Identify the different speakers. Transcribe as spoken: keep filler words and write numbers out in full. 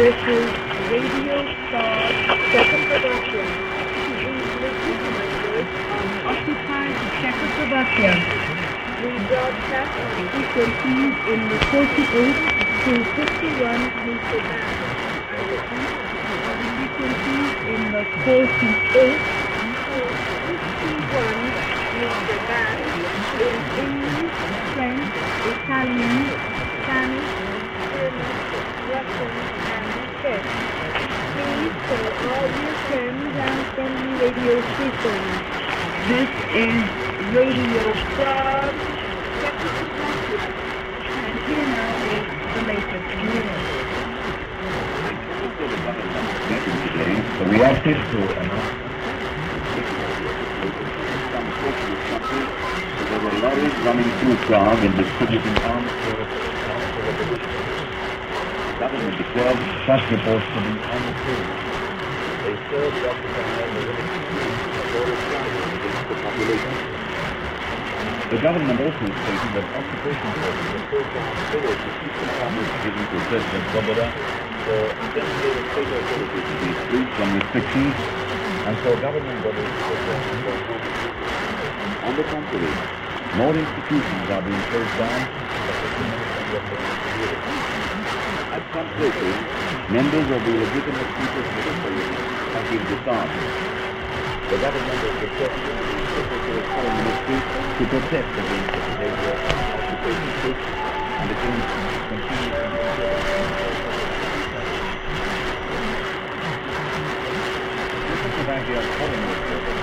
Speaker 1: This is Radio Star Czechoslovakia. Listening to my words on occupied Czechoslovakia. We broadcast on frequencies in the forty-eight to fifty-one meter band. I repeat, on frequencies in the forty-eight to fifty-one meter band in English, French, Italian, Spanish, German, Russian, and Czech. Please tell all your friends and friendly radio stations. This is Radio Frog, Czechoslovakia. And here now is the latest news.
Speaker 2: The reacted to an there were lorries running through Prague and distributing arms for the government declared such reports to be untrue. They served occupying the against the population. The government also stated that occupation forces were so far favored to keep the powers given to President Svoboda for demonstrating state authority to be free from restrictions and for government bodies to protest for on the contrary, more institutions are being closed down. At some places, members of the legitimate people's military have been disarmed. The government has requested the Secretary of Foreign Ministry to protest against the behavior of occupation troops and against continued Czechoslovakia's foreign ministry